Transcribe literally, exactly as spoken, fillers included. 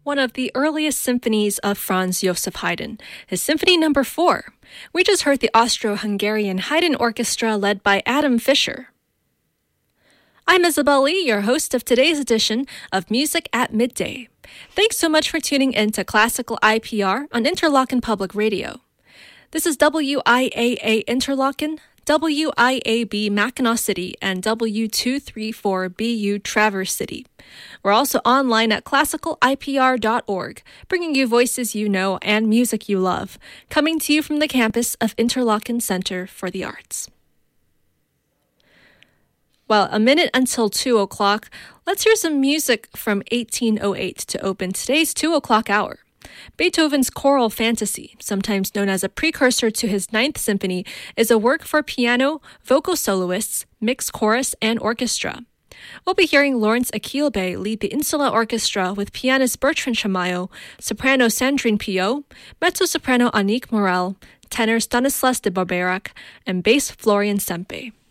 one of the earliest symphonies of Franz Joseph Haydn, his Symphony Number four. We just heard the Austro-Hungarian Haydn Orchestra led by Adam Fischer. I'm Isabel Lee, your host of today's edition of Music at Midday. Thanks so much for tuning in to Classical I P R on Interlochen Public Radio. This is W I A A Interlochen, W I A B Mackinac City, and W two three four B U Traverse City. We're also online at classical I P R dot org, bringing you voices you know and music you love, coming to you from the campus of Interlochen Center for the Arts. Well, a minute until two o'clock, let's hear some music from eighteen oh eight to open today's two o'clock hour. Beethoven's Choral Fantasy, sometimes known as a precursor to his Ninth Symphony, is a work for piano, vocal soloists, mixed chorus, and orchestra. We'll be hearing Lawrence Akilbe lead the Insula Orchestra with pianist Bertrand Chamayo, soprano Sandrine Pillot, mezzo-soprano Annick Morel, tenor Stanislas de Barbeyrac, and bass Florian Sempe.